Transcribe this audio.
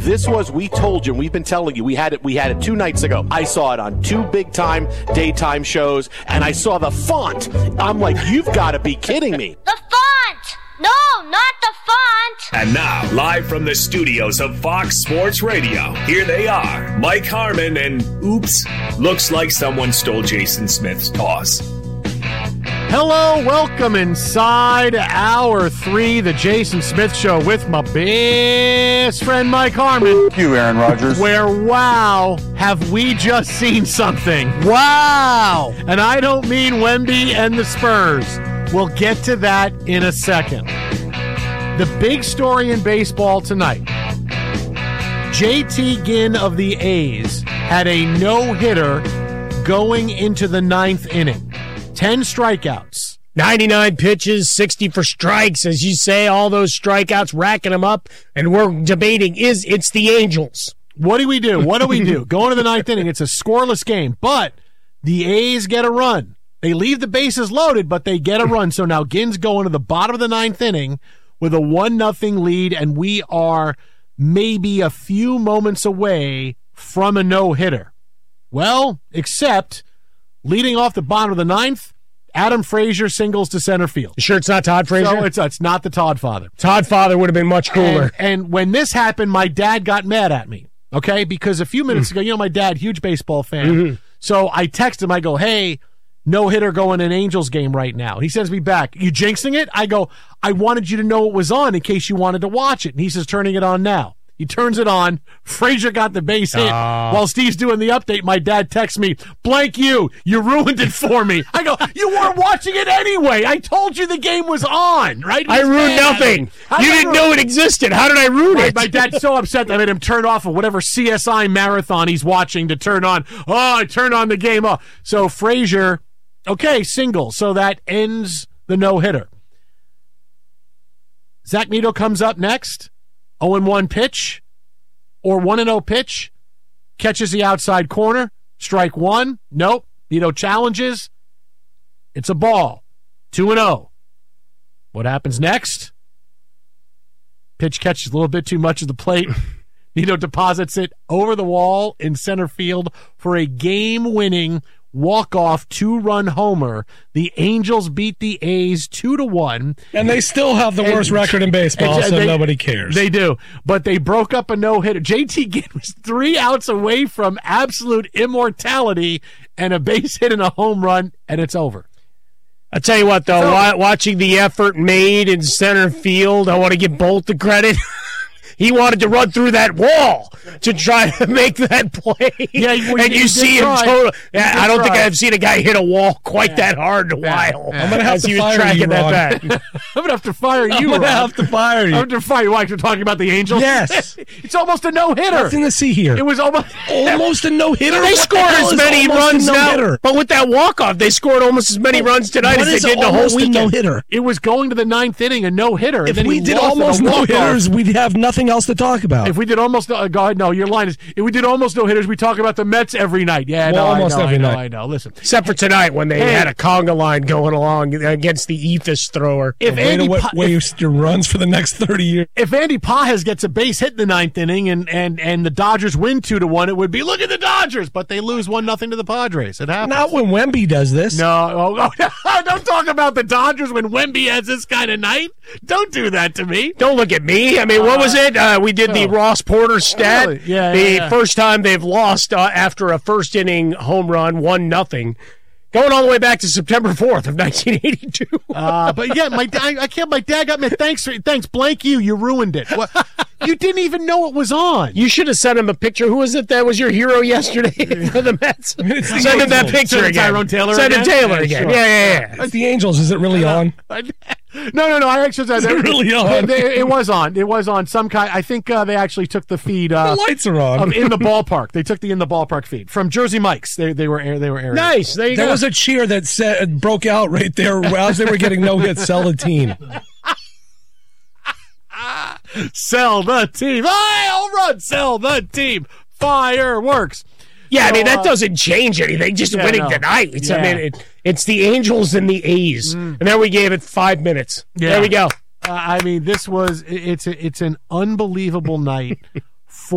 This was, we told you, we've been telling you, we had it 2 nights ago. I saw it on 2 big-time daytime shows, and I saw the font. I'm like, you've got to be kidding me. The font! No, not the font! And now, live from the studios of Fox Sports Radio, here they are, Mike Harmon and, oops, looks like someone stole Jason Smith's toss. Hello, welcome inside Hour 3, the Jason Smith Show with my best friend Mike Harmon. Thank you, Aaron Rodgers. Where, wow, have we just seen something? Wow! And I don't mean Wemby and the Spurs. We'll get to that in a second. The big story in baseball tonight. JT Ginn of the A's had a no-hitter going into the 9th inning. 10 strikeouts. 99 pitches, 60 for strikes, as you say, all those strikeouts, racking them up, and we're debating, it's the Angels. What do we do? What do we do? Going to the 9th inning, it's a scoreless game, but the A's get a run. They leave the bases loaded, but they get a run. So now Ginn's going to the bottom of the 9th inning with a 1-0 lead, and we are maybe a few moments away from a no-hitter. Well, except leading off the bottom of the 9th, Adam Frazier singles to center field. You sure it's not Todd Frazier? So it's not the Todd father. Todd father would have been much cooler. And when this happened, my dad got mad at me, okay? Because a few minutes ago, my dad, huge baseball fan. Mm-hmm. So I text him, I go, hey, no hitter going in Angels game right now. He sends me back, you jinxing it? I go, I wanted you to know it was on in case you wanted to watch it. And he says, turning it on now. He turns it on. Frazier got the base hit. While Steve's doing the update, my dad texts me, blank you ruined it for me. I go, you weren't watching it anyway. I told you the game was on, right? I ruined nothing. You didn't know it existed. How did I ruin it? My dad's so upset that I made him turn off of whatever CSI marathon he's watching to turn on. Oh, I turned on the game off. So Frazier, okay, single. So that ends the no-hitter. Zach Neto comes up next. 0-1 pitch or 1-0 pitch, catches the outside corner, strike one. Nope. Neto challenges. It's a ball. 2-0. What happens next? Pitch catches a little bit too much of the plate. Neto deposits it over the wall in center field for a game-winning walk-off 2-run homer. The Angels beat the A's 2-1. And they still have the worst record in baseball, so nobody cares. They do. But they broke up a no-hitter. JT Ginn was 3 outs away from absolute immortality and a base hit and a home run, and it's over. I'll tell you what, though, watching the effort made in center field, I want to give Bolt the credit. He wanted to run through that wall to try to make that play. Yeah, and you see him total. I don't think I've seen a guy hit a wall quite that hard in a while. I'm going to have to fire you, that I'm going to have to fire you, I'm going to have to fire you. I'm going to fire you. Why, you're talking about the Angels? Yes. It's almost a no-hitter. Nothing to see here. It was almost a no-hitter. They scored as many runs now. But with that walk-off, they scored almost as many runs tonight as they did the whole weekend. No-hitter? It was going to the 9th inning, a no-hitter. If we did almost no-hitters, we'd have nothing else to talk about. If we did almost go ahead, no, your line is, if we did almost no hitters, we talk about the Mets every night. Yeah, well, almost every night. I know. Listen, except for tonight when they had a conga line going along against the Ethos thrower. If Andy waste your runs for the next 30 years. If Andy Pages gets a base hit in the 9th inning and the Dodgers win 2-1, it would be look at the Dodgers, but they lose 1-0 to the Padres. It happens. Not when Wemby does this. No, don't talk about the Dodgers when Wemby has this kind of night. Don't do that to me. Don't look at me. I mean, what was it? We did the Ross Porter stat. Really? Yeah, first time they've lost after a first inning home run, 1-0. Going all the way back to September 4th of 1982. But yeah, my dad got me. Thanks, blank you ruined it. Well, you didn't even know it was on. You should have sent him a picture. Who was it that was your hero yesterday for the Mets? Send him that picture again. Tyrone Taylor Send him Taylor again. Sure. Yeah. It's the Angels. Is it really on? No. I actually said it really on. It was on. It was on some kind. I think they actually took the feed. The lights are on. In the ballpark. They took the in the ballpark feed from Jersey Mike's. They were airing. Nice. There you go. There was a cheer that broke out right there as they were getting no hit. Sell the team. Sell the team. Hey, home run. Sell the team. Fireworks. Yeah, I mean, that doesn't change anything, just winning tonight. I mean, it's the Angels and the A's. And then we gave it 5 minutes. Yeah. There we go. I mean, it's an unbelievable night